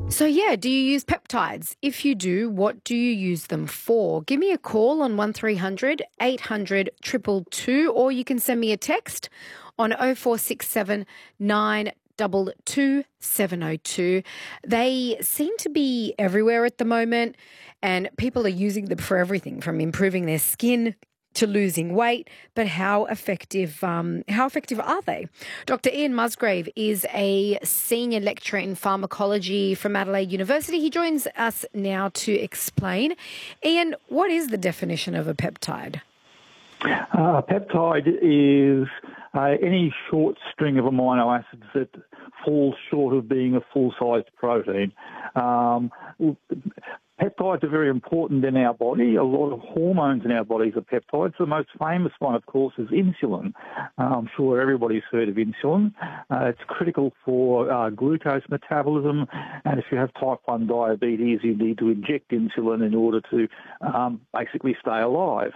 So, do you use peptides? If you do, what do you use them for? Give me a call on 1300 800 222, or you can send me a text on 0467 922 702. They seem to be everywhere at the moment, and people are using them for everything from improving their skin to losing weight, but how effective are they? Dr. Ian Musgrave is a senior lecturer in pharmacology from Adelaide University. He joins us now to explain. Ian, what is the definition of a peptide? A peptide is any short string of amino acids that falls short of being a full-sized protein. Peptides are very important in our body. A lot of hormones in our bodies are peptides. The most famous one, of course, is insulin. I'm sure everybody's heard of insulin. It's critical for glucose metabolism, and if you have type 1 diabetes, you need to inject insulin in order to basically stay alive.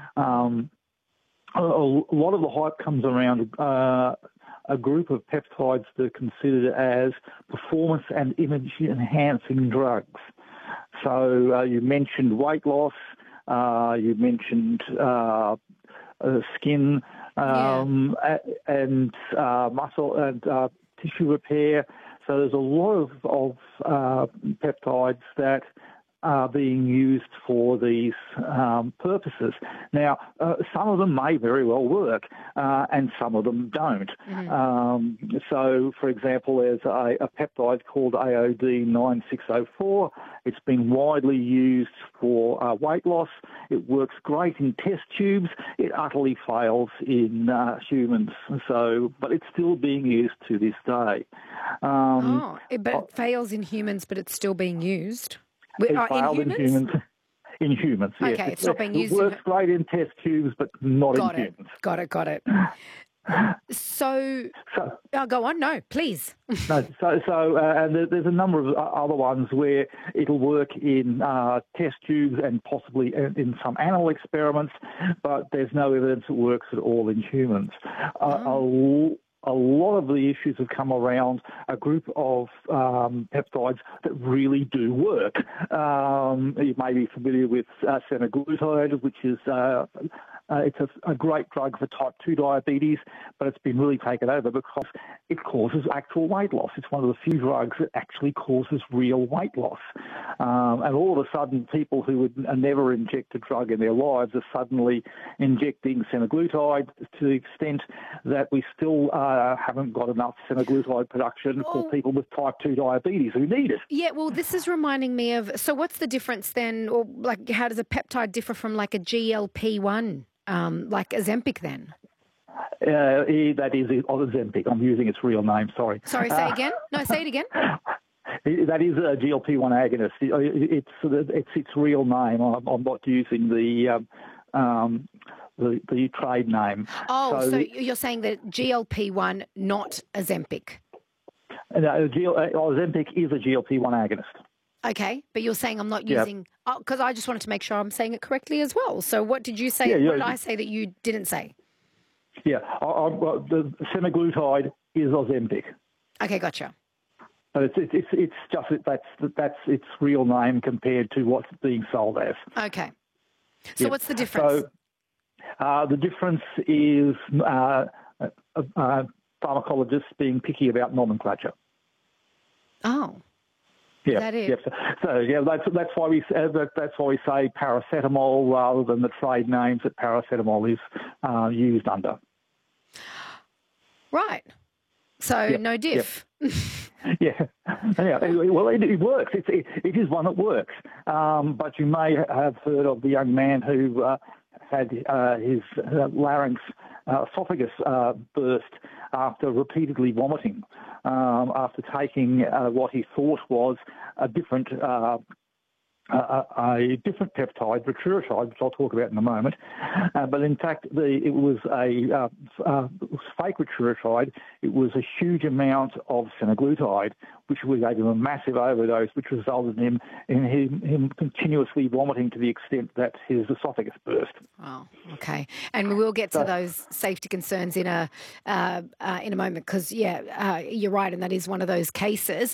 A lot of the hype comes around a group of peptides that are considered as performance and image-enhancing drugs. So you mentioned weight loss, you mentioned skin and muscle and tissue repair. So there's a lot of peptides that are being used for these purposes. Now, some of them may very well work, and some of them don't. Mm-hmm. So, for example, there's a peptide called AOD 9604. It's been widely used for weight loss. It works great in test tubes. It utterly fails in humans. But it's still being used to this day. But it fails in humans, but it's still being used. It failed in humans. In humans, yes. Okay, it's not being used. It works great in test tubes, but not in humans. Got it. So go on. No, please. And there's a number of other ones where it'll work in test tubes and possibly in some animal experiments, but there's no evidence it works at all in humans. A lot of the issues have come around a group of peptides that really do work. You may be familiar with semaglutide, which is it's a great drug for type 2 diabetes, but it's been really taken over because it causes actual weight loss. It's one of the few drugs that actually causes real weight loss. And all of a sudden, people who would never inject a drug in their lives are suddenly injecting semaglutide to the extent that we still haven't got enough semaglutide production for people with type 2 diabetes who need it. Yeah, well, this is reminding me of, so what's the difference then, or like how does a peptide differ from like a GLP-1, like Ozempic then? That is Ozempic. I'm using its real name, sorry. Sorry, say again? No, say it again. That is a GLP-1 agonist. It's its real name. I'm not using the trade name. Oh, so you're saying that GLP-1, not Ozempic? No, Ozempic is a GLP-1 agonist. Okay, but you're saying I'm not using... Because I just wanted to make sure I'm saying it correctly as well. So what did you say? What did I say that you didn't say? Yeah, the semaglutide is Ozempic. Okay, gotcha. But it's just that's its real name compared to what's being sold as. Okay. So what's the difference? So the difference is pharmacologists being picky about nomenclature. Oh. Yeah, that it? That's why we say paracetamol rather than the trade names that paracetamol is used under. Right. So no diff. Yeah. Well, it works. It is one that works. But you may have heard of the young man who had his larynx, esophagus burst after repeatedly vomiting, after taking what he thought was a different peptide, retiritide, which I'll talk about in a moment. But in fact, it was a fake retiritide. It was a huge amount of semaglutide, which gave him a massive overdose, which resulted in him continuously vomiting to the extent that his esophagus burst. Oh, okay. And we will get to those safety concerns in a moment because, you're right, and that is one of those cases.